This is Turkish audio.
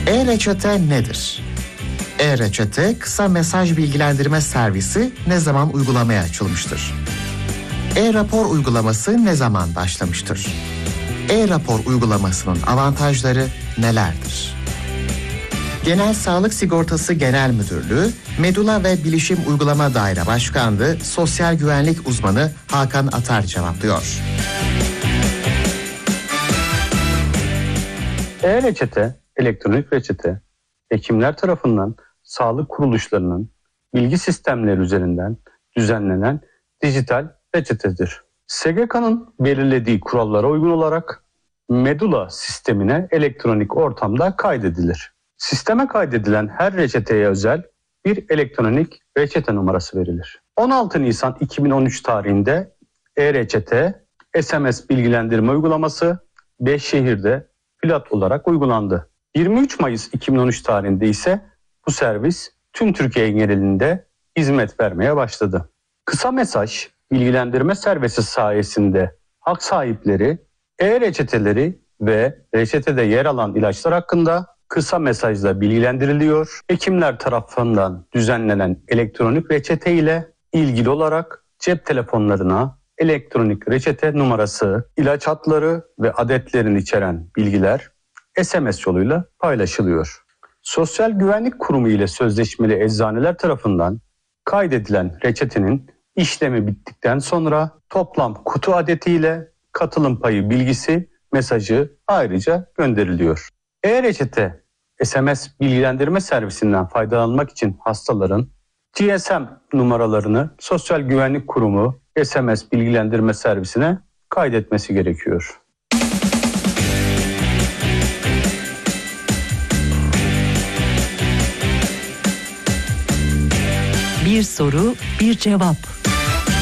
E-reçete nedir? E-reçete kısa mesaj bilgilendirme servisi ne zaman uygulamaya açılmıştır? E-rapor uygulaması ne zaman başlamıştır? E-rapor uygulamasının avantajları nelerdir? Genel Sağlık Sigortası Genel Müdürlüğü, Medula ve Bilişim Uygulama Daire Başkanlığı Sosyal Güvenlik Uzmanı Hakan Atar cevaplıyor. E-reçete, elektronik reçete, hekimler tarafından sağlık kuruluşlarının bilgi sistemleri üzerinden düzenlenen dijital reçetedir. SGK'nın belirlediği kurallara uygun olarak Medula sistemine elektronik ortamda kaydedilir. Sisteme kaydedilen her reçeteye özel bir elektronik reçete numarası verilir. 16 Nisan 2013 tarihinde e-reçete SMS bilgilendirme uygulaması 5 şehirde pilot olarak uygulandı. 23 Mayıs 2013 tarihinde ise bu servis tüm Türkiye genelinde hizmet vermeye başladı. Kısa mesaj bilgilendirme servisi sayesinde hak sahipleri e-reçeteleri ve reçetede yer alan ilaçlar hakkında kısa mesajla bilgilendiriliyor. Hekimler tarafından düzenlenen elektronik reçete ile ilgili olarak cep telefonlarına elektronik reçete numarası, ilaç hatları ve adetlerini içeren bilgiler SMS yoluyla paylaşılıyor. Sosyal Güvenlik Kurumu ile sözleşmeli eczaneler tarafından kaydedilen reçetenin işlemi bittikten sonra toplam kutu adetiyle katılım payı bilgisi mesajı ayrıca gönderiliyor. E-reçete SMS bilgilendirme servisinden faydalanmak için hastaların GSM numaralarını Sosyal Güvenlik Kurumu SMS bilgilendirme servisine kaydetmesi gerekiyor. Bir soru, bir cevap.